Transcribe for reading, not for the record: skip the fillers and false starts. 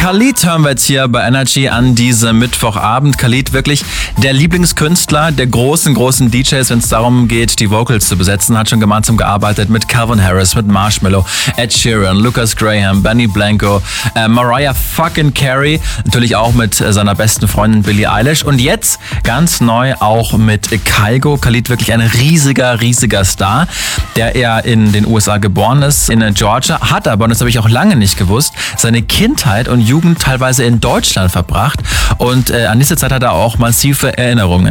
Khalid hören wir jetzt hier bei Energy an diesem Mittwochabend. Khalid wirklich der Lieblingskünstler der großen DJs, wenn es darum geht, die Vocals zu besetzen. Hat schon gemeinsam gearbeitet mit Calvin Harris, mit Marshmello, Ed Sheeran, Lucas Graham, Benny Blanco, Mariah fucking Carey. Natürlich auch mit seiner besten Freundin Billie Eilish. Und jetzt ganz neu auch mit Kygo. Khalid wirklich ein riesiger Star, der eher in den USA geboren ist, in Georgia, hat aber, und das habe ich auch lange nicht gewusst, seine Kindheit und Jugend teilweise in Deutschland verbracht. Und an diese Zeit hat er auch massive Erinnerungen.